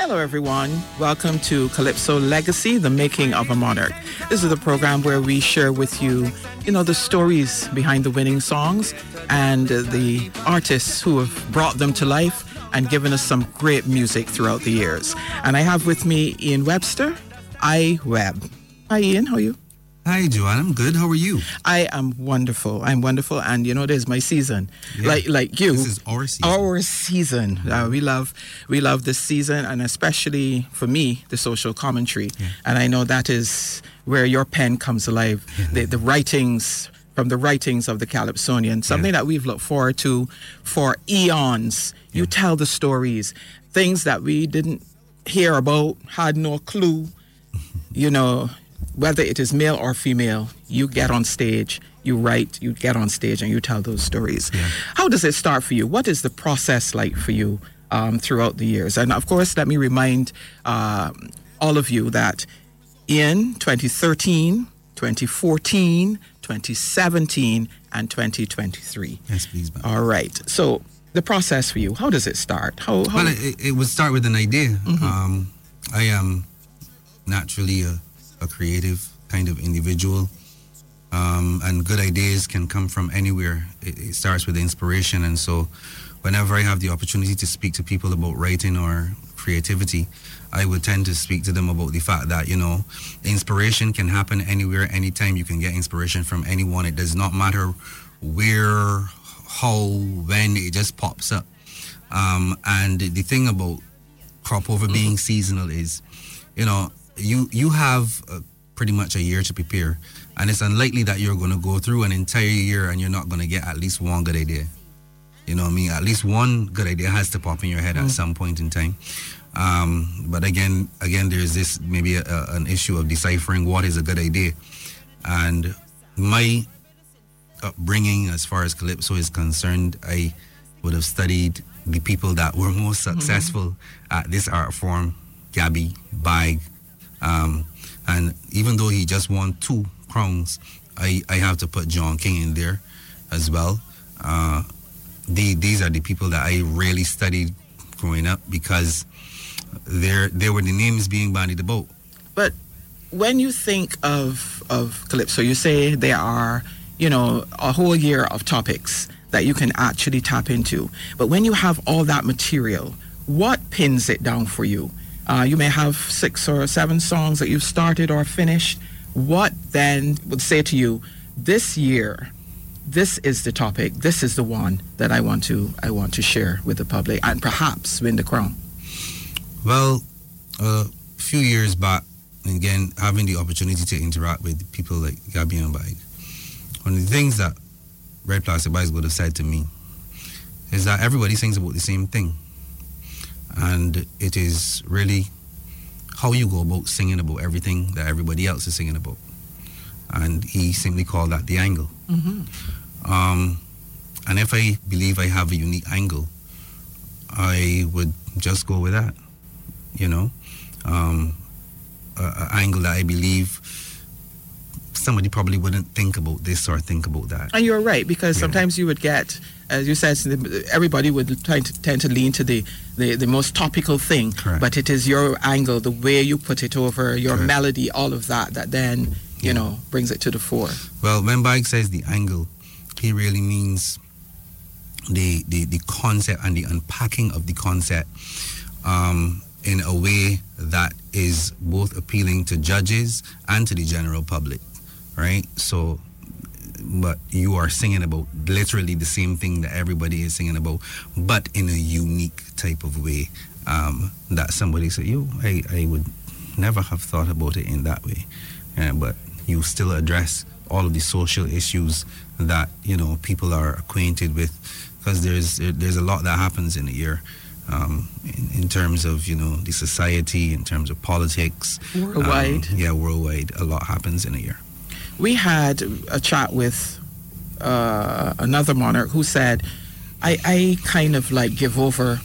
Hello, everyone. Welcome to Calypso Legacy, the making of a monarch. This is the program where we share with you, the stories behind the winning songs and the artists who have brought them to life and given us some great music throughout the years. And I have with me Ian Webster, iWeb. Hi, Ian. How are you? Hi, Joanne. I'm good. How are you? I am wonderful. I'm wonderful. And, this is my season. Yeah. Like you. This is our season. Our season. We love this season, and especially for me, the social commentary. Yeah. And I know that is where your pen comes alive. Yeah. The writings, from the writings of the Calypsonian, something that we've looked forward to for eons. Yeah. You tell the stories, things that we didn't hear about, had no clue, whether it is male or female, you get on stage, you write, you get on stage, and you tell those stories. Yeah. How does it start for you? What is the process like for you throughout the years? And of course, let me remind all of you that in 2013, 2014, 2017, and 2023. Yes, please. Ma'am. All right. So the process for you, how does it start? How? Well, it would start with an idea. Mm-hmm. I am naturally a creative kind of individual, and good ideas can come from anywhere. It starts with inspiration, and so whenever I have the opportunity to speak to people about writing or creativity, I would tend to speak to them about the fact that inspiration can happen anywhere, anytime. You can get inspiration from anyone. It does not matter where, how, when, it just pops up. And the thing about crop over being seasonal is, you have pretty much a year to prepare, and it's unlikely that you're going to go through an entire year and you're not going to get at least one good idea. You know what I mean? At least one good idea has to pop in your head at some point in time. But again, there's this maybe an issue of deciphering what is a good idea. And my upbringing, as far as Calypso is concerned, I would have studied the people that were most successful at this art form. Gabby, Bag, and even though he just won 2 crowns, I have to put John King in there as well. These are the people that I really studied growing up, because they were the names being bandied about. But when you think of Calypso, you say there are, a whole year of topics that you can actually tap into. But when you have all that material, what pins it down for you? You may have 6 or 7 songs that you've started or finished. What then would say to you, this year, this is the topic, this is the one that I want to share with the public and perhaps win the crown? Well, a few years back, again, having the opportunity to interact with people like Gabby and Bag, one of the things that Red Plastic Bags would have said to me is that everybody sings about the same thing. And it is really how you go about singing about everything that everybody else is singing about. And he simply called that the angle. Mm-hmm. And if I believe I have a unique angle, I would just go with that. An angle that I believe somebody probably wouldn't think about this or think about that. And you're right, because sometimes you would get, as you said, everybody would tend to lean to the most topical thing. Correct. But it is your angle, the way you put it over, your Correct. Melody, all of that then, brings it to the fore. Well, when Bag says the angle, he really means the concept and the unpacking of the concept in a way that is both appealing to judges and to the general public, right? So, but you are singing about literally the same thing that everybody is singing about, but in a unique type of way that somebody said, I would never have thought about it in that way. But you still address all of the social issues that, people are acquainted with, because there's a lot that happens in a year. In terms of, the society, in terms of politics. Worldwide. Worldwide. A lot happens in a year. We had a chat with another monarch who said, I kind of give over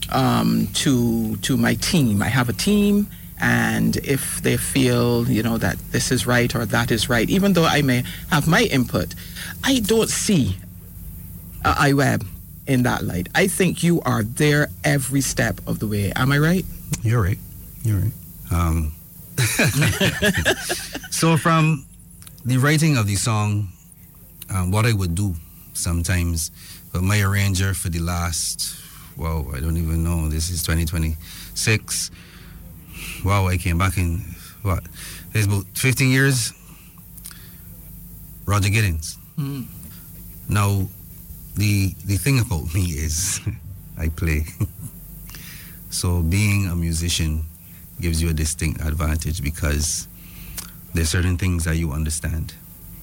to my team. I have a team, and if they feel, that this is right or that is right, even though I may have my input, I don't see iWeb in that light. I think you are there every step of the way. Am I right? You're right. So from the writing of the song, what I would do sometimes, but my arranger for the last, I don't even know, this is 2026. I came back in, it's about 15 years. Roger Giddens. Now, the thing about me is I play. So being a musician gives you a distinct advantage because there's certain things that you understand.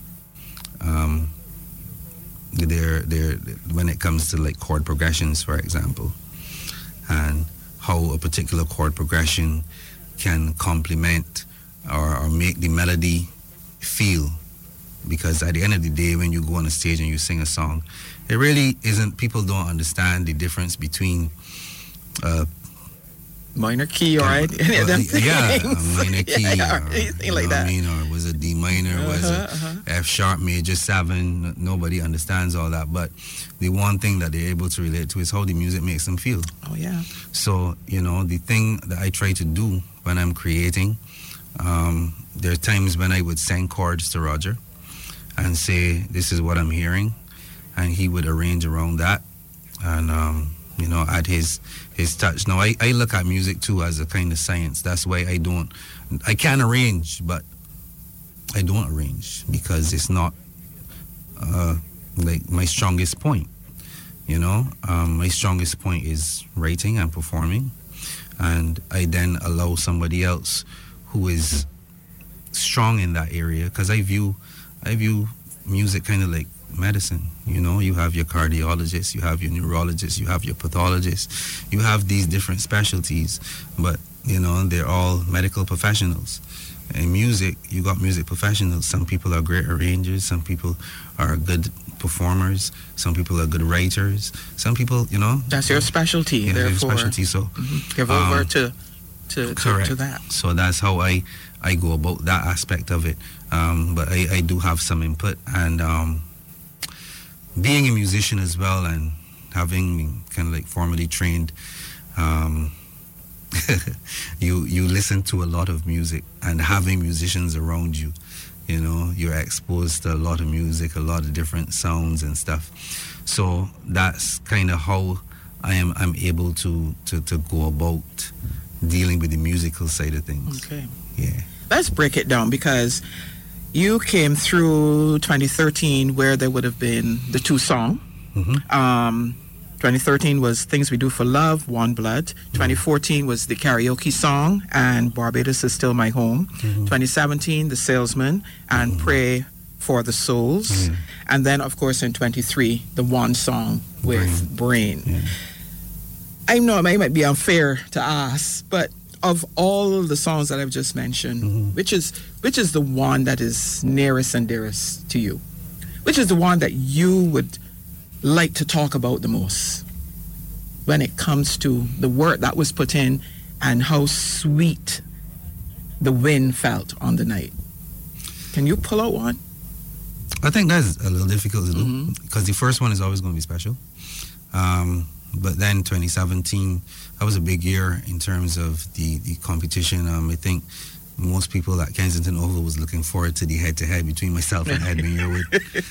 When it comes to like chord progressions, for example, and how a particular chord progression can complement or make the melody feel. Because at the end of the day, when you go on a stage and you sing a song, it really isn't, people don't understand the difference between minor key or any of them things. Minor key or anything like that. Or was it D minor, was it F sharp major 7? Nobody understands all that. But the one thing that they're able to relate to is how the music makes them feel. Oh, yeah. So, the thing that I try to do when I'm creating, there are times when I would send chords to Roger and say, this is what I'm hearing, and he would arrange around that and add his touch. Now I look at music too as a kind of science. That's why I can arrange, but I don't arrange because it's not like my strongest point. My strongest point is writing and performing, and I then allow somebody else who is strong in that area, because I view music kind of like medicine. You have your cardiologist, you have your neurologist, you have your pathologist, you have these different specialties, but they're all medical professionals. In music, you got music professionals. Some people are great arrangers, some people are good performers, some people are good writers, some people, that's your specialty. Therefore, your specialty. So give over to that. So that's how I go about that aspect of it. But I do have some input, and being a musician as well, and having been kind of like formally trained, you listen to a lot of music, and having musicians around you, you're exposed to a lot of music, a lot of different sounds and stuff. So that's kind of how I'm able to go about dealing with the musical side of things. Okay. Yeah. Let's break it down, because you came through 2013 where there would have been the 2 songs. 2013 was Things We Do for Love, One Blood. 2014 was the karaoke song, and Barbados Is Still My Home. 2017, The Salesman, and Pray for the Souls. And then, of course, in 23, the one song with Brain. I know it might be unfair to ask, but of all of the songs that I've just mentioned, which is the one that is nearest and dearest to you? Which is the one that you would like to talk about the most when it comes to the work that was put in and how sweet the wind felt on the night? Can you pull out one? I think that's a little difficult to do, because the first one is always going to be special. But then 2017, that was a big year in terms of the competition. I think most people at Kensington Oval was looking forward to the head-to-head between myself and Edmund Yearwood.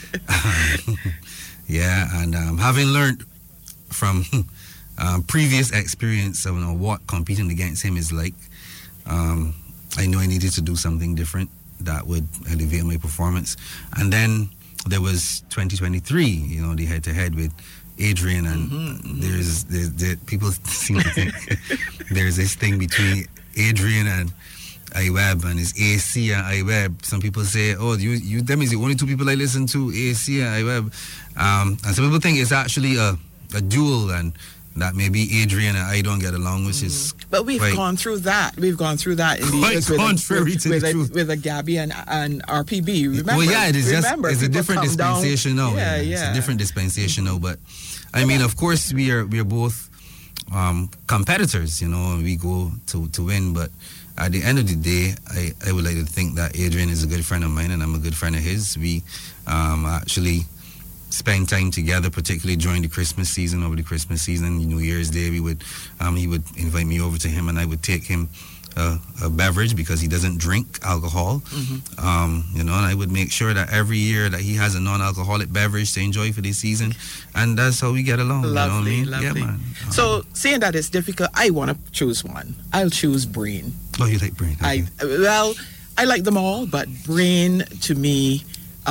And having learned from previous experience of what competing against him is like, I knew I needed to do something different that would elevate my performance. And then there was 2023, the head-to-head with Adrian, and there's people seem to think there's this thing between Adrian and iWeb, and it's AC and iWeb. Some people say, you them is the only 2 people I listen to, AC and iWeb. And some people think it's actually a duel, and that maybe Adrian and I don't get along, which is. But we've gone through that. We've gone through that in the years with a Gabby and RPB. Remember? Well, yeah, it is it's a different dispensation now. It's a different dispensation now. But I mean, of course, we are both competitors. We go to win. But at the end of the day, I would like to think that Adrian is a good friend of mine, and I'm a good friend of his. We actually spend time together, particularly during the Christmas season. Over the Christmas season, New Year's Day, he would invite me over to him, and I would take him a beverage because he doesn't drink alcohol. And I would make sure that every year that he has a non-alcoholic beverage to enjoy for this season, and that's how we get along. Lovely, you know what I mean? lovely. Yeah, man. So, seeing that it's difficult, I want to choose one. I'll choose Brain. Oh, you like Brain? Okay. I like them all, but Brain to me,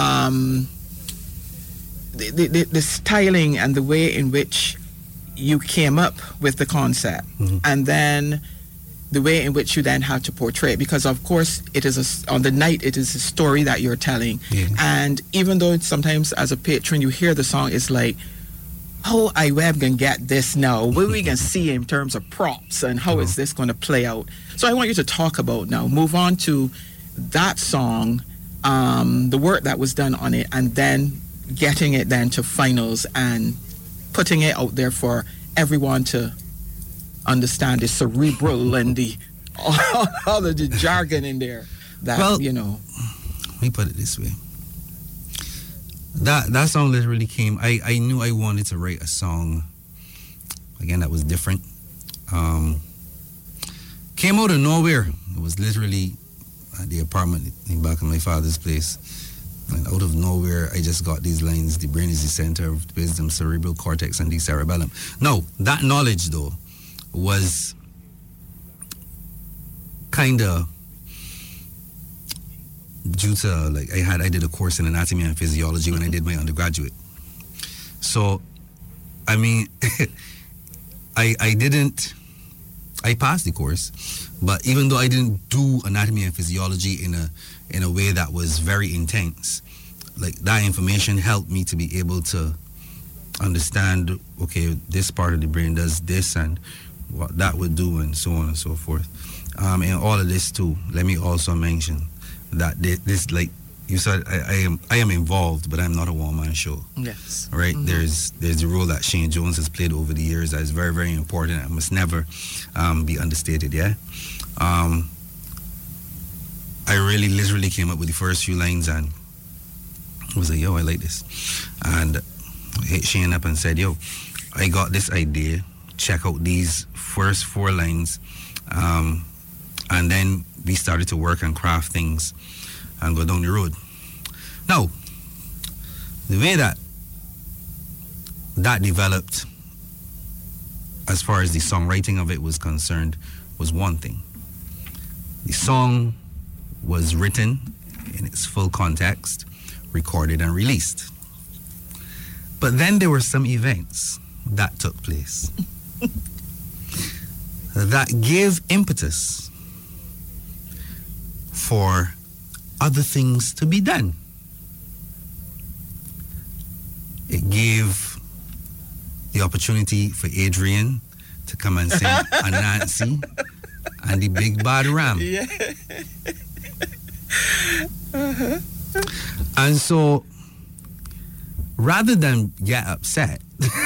the styling and the way in which you came up with the concept, and then the way in which you then have to portray it, because of course it is on the night it is a story that you're telling, and even though sometimes as a patron you hear the song, it's like, how I web can get this now, what we can see in terms of props and how is this going to play out. So I want you to talk about now, move on to that song, the work that was done on it, and then getting it then to finals and putting it out there for everyone to understand the cerebral and the all of the jargon in there. That, let me put it this way. That song literally came. I knew I wanted to write a song again that was different. Came out of nowhere. It was literally at the apartment in back of my father's place. And out of nowhere, I just got these lines: the brain is the center of wisdom, cerebral cortex, and the cerebellum. No, that knowledge, though, was kind of due to, like, I did a course in anatomy and physiology when I did my undergraduate. So, I mean, I passed the course, but even though I didn't do anatomy and physiology in a way that was very intense, like, that information helped me to be able to understand, okay, this part of the brain does this and what that would do, and so on and so forth. And all of this too, let me also mention that this, like you said, I am involved, but I'm not a one-man show. Yes. Right? There's the role that Shane Jones has played over the years that is very, very important and must never be understated, yeah? I really literally came up with the first few lines and I was like, yo, I like this. And I hit Shane up and said, yo, I got this idea. Check out these first 4 lines. And then we started to work and craft things and go down the road. Now, the way that developed as far as the songwriting of it was concerned was one thing. The song was written in its full context, recorded and released. But then there were some events that took place that gave impetus for other things to be done. It gave the opportunity for Adrian to come and sing Anansi and the Big Bad Ram. Yeah. And so, rather than get upset,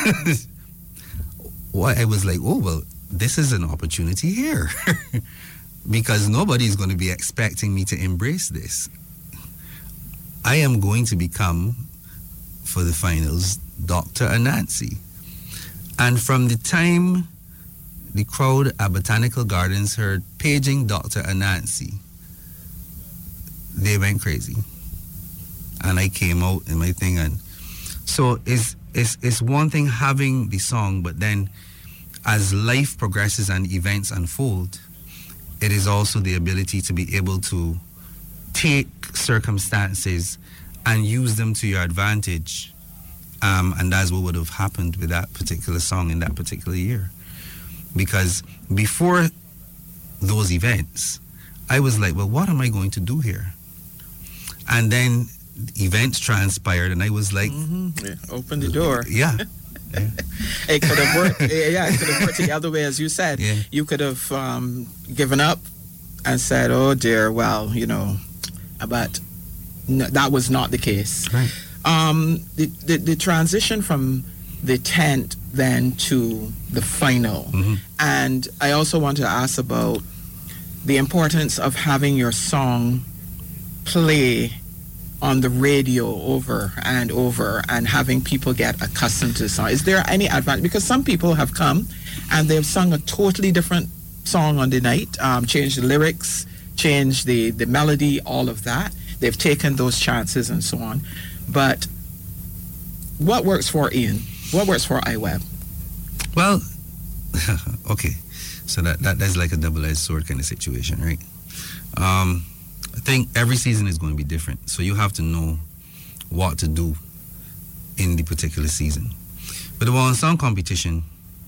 I was like, oh, well, this is an opportunity here. Because nobody's going to be expecting me to embrace this. I am going to become, for the finals, Dr. Anansi. And from the time the crowd at Botanical Gardens heard paging Dr. Anansi, they went crazy. And I came out in my thing. And so it's one thing having the song, but then as life progresses and events unfold, it is also the ability to be able to take circumstances and use them to your advantage. And that's what would have happened with that particular song in that particular year. Because before those events, I was like, well, what am I going to do here? And then events transpired and I was like... Open the door. Yeah. It could have worked. It could have worked the other way, as you said. Yeah. You could have given up and said, "Oh dear, well, but no, that was not the case." Right. The transition from the tent then to the final, and I also want to ask about the importance of having your song play on the radio over and over and having people get accustomed to the song? Is there any advantage? Because some people have come and they've sung a totally different song on the night, changed the lyrics, changed the melody, all of that. They've taken those chances and so on. But what works for Ian? What works for iWeb? Well, okay. So that's like a double-edged sword kind of situation, right? I think every season is going to be different. So you have to know what to do in the particular season. But the one song competition,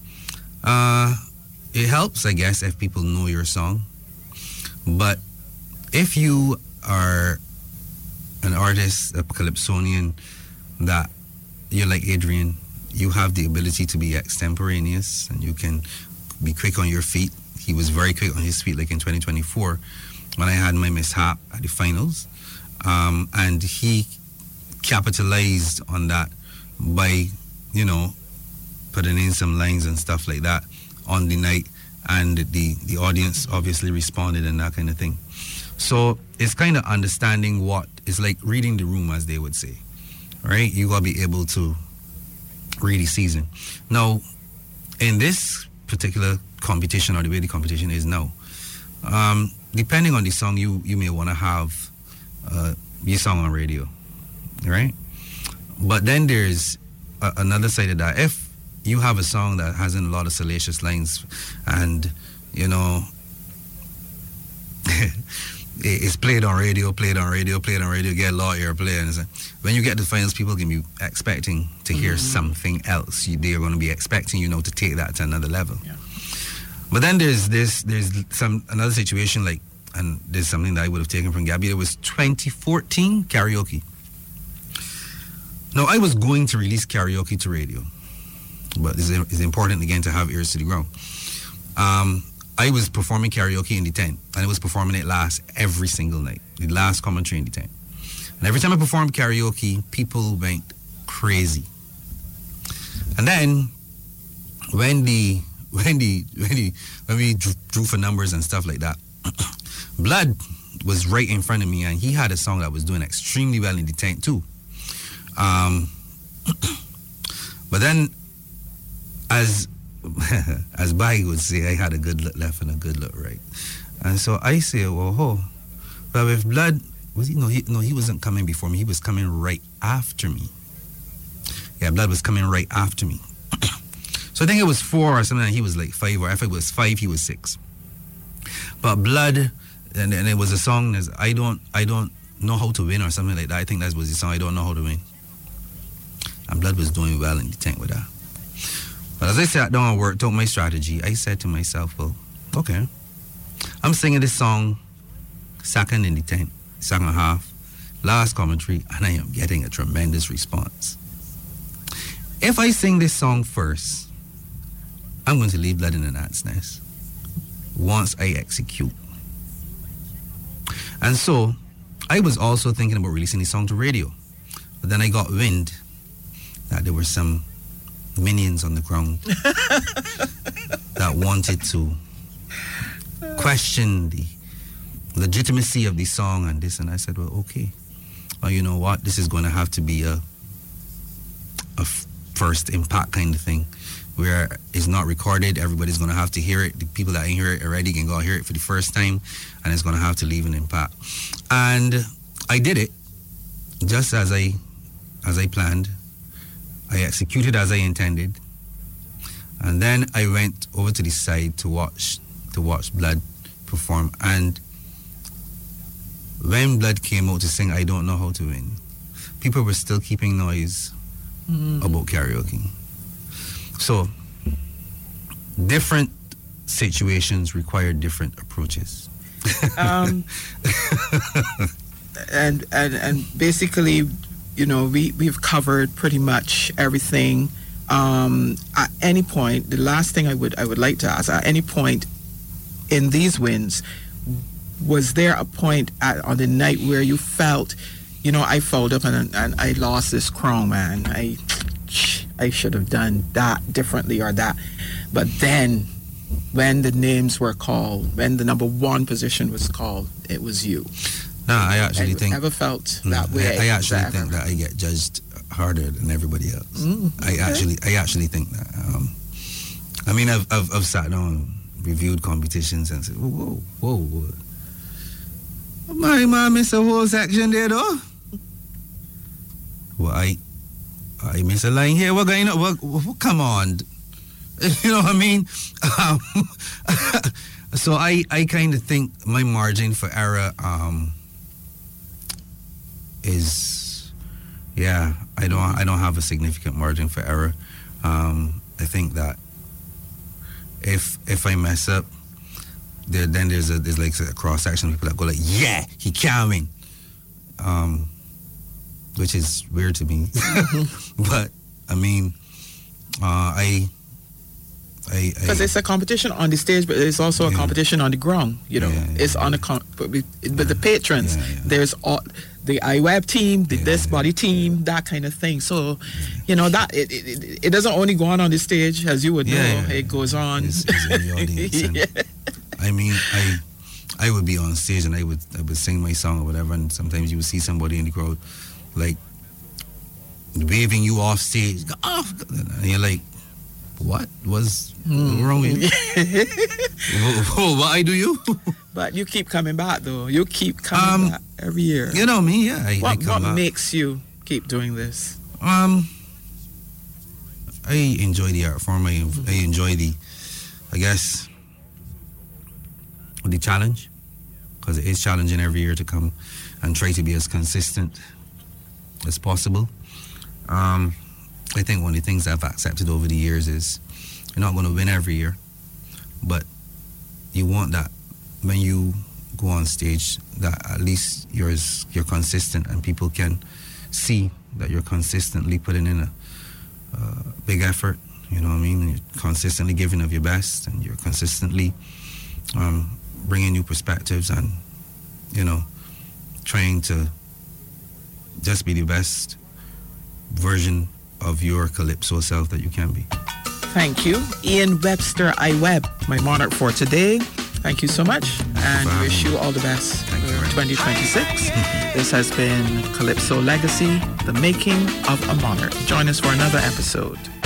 it helps, I guess, if people know your song. But if you are an artist, a calypsonian, that you're like Adrian, you have the ability to be extemporaneous and you can be quick on your feet. He was very quick on his feet, like in 2024 when I had my mishap at the finals. And he capitalized on that by, you know, putting in some lines and stuff like that on the night. And the audience obviously responded and that kind of thing. So it's kind of understanding what, it's like reading the room, as they would say, right? You got to be able to read the season. Now, in this particular competition, or the way the competition is now, depending on the song, you may want to have your song on radio, right? But then there's another side of that. If you have a song that has a lot of salacious lines and, you know, it's played on radio, get a lot of airplay. And when you get to the finals, people can be expecting to hear something else. They are going to be expecting, you know, to take that to another level. Yeah. But then there's another situation, like, and there's something that I would have taken from Gabby. It was 2014 karaoke. Now, I was going to release karaoke to radio, but it's important again to have ears to the ground. I was performing karaoke in the tent, and I was performing it last every single night, the last commentary in the tent. And every time I performed karaoke, people went crazy. And then when we drew for numbers and stuff like that, Blood was right in front of me, and he had a song that was doing extremely well in the tent too. But then, as Baggy would say, I had a good look left and a good look right. And so I say, well, if Blood was he wasn't coming before me, he was coming right after me. Yeah, Blood was coming right after me. So I think it was 4 or something, and he was like 5, or if it was 5, he was 6. But Blood, and it was a song that's I don't know how to win or something like that. I think that was the song, I don't know how to win. And Blood was doing well in the tent with that. But as I sat down and worked out my strategy, I said to myself, well, okay, I'm singing this song second in the tent, second half, last commentary, and I am getting a tremendous response. If I sing this song first, I'm going to leave Blood in an ant's nest once I execute. And so I was also thinking about releasing this song to radio. But then I got wind that there were some minions on the ground that wanted to question the legitimacy of the song and this, and I said, well, okay, well, you know what, this is going to have to be a first impact kind of thing, where it's not recorded, everybody's going to have to hear it. The people that ain't hear it already can go hear it for the first time, and it's going to have to leave an impact. And I did it just as I planned. I executed as I intended, and then I went over to the side to watch Blood perform. And when Blood came out to sing I Don't Know How to Win, people were still keeping noise about karaoke. So different situations require different approaches. And basically, you know, we've covered pretty much everything. At any point, the last thing I would like to ask, at any point in these wins, was there a point on the night where you felt, you know, I fouled up and I lost this crown, man. I should have done that differently or that. But then when the names were called, when the number one position was called, it was you. No, I actually think ever felt that way. I actually think that I get judged harder than everybody else. Okay. I actually think that. I mean, I've sat down, reviewed competitions, and said, whoa. My mom missed a whole section there, though. Well, I miss a line here. What going on? What, come on. You know what I mean? So I kind of think my margin for error is, I don't have a significant margin for error. I think that if I mess up, then there's like a cross section of people that go like, yeah, he coming, which is weird to me. But I mean, because it's a competition on the stage, but it's also a competition on the ground. You know, it's on but the patrons. There's all the iWeb team, the This Body team, that kind of thing. So, you know, that it doesn't only go on the stage, as you would know. It goes on. It's in the audience. I mean, I would be on stage and I would sing my song or whatever, and sometimes you would see somebody in the crowd like waving you off stage, go off, and you're like, what was wrong with you? What I do you? But you keep coming back, though. You keep coming back every year. You know me, yeah. What makes you keep doing this? I enjoy the art form. I enjoy the challenge, because it is challenging every year to come and try to be as consistent as possible. I think one of the things I've accepted over the years is you're not going to win every year, but you want that when you go on stage that at least you're consistent and people can see that you're consistently putting in a big effort. You know what I mean? You're consistently giving of your best, and you're consistently bringing new perspectives, and, you know, trying to just be the best version of your calypso self that you can be. Thank you. Ian Webster iWeb, my monarch for today. Thank you so much, and wish you all the best for 2026. This has been Calypso Legacy, the making of a monarch. Join us for another episode.